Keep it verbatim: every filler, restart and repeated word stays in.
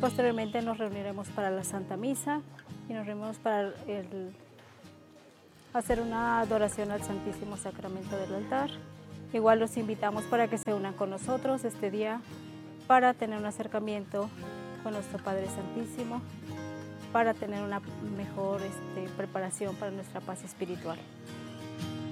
posteriormente nos reuniremos para la Santa Misa y nos reunimos para el, hacer una adoración al Santísimo Sacramento del altar. Igual los invitamos para que se unan con nosotros este día para tener un acercamiento con nuestro Padre Santísimo, para tener una mejor este, preparación para nuestra paz espiritual.